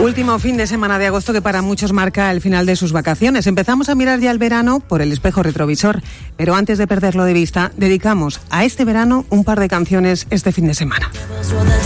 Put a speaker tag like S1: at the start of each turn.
S1: Último fin de semana de agosto que para muchos marca el final de sus vacaciones. Empezamos a mirar ya el verano por el espejo retrovisor, pero antes de perderlo de vista, dedicamos a este verano un par de canciones este fin de semana.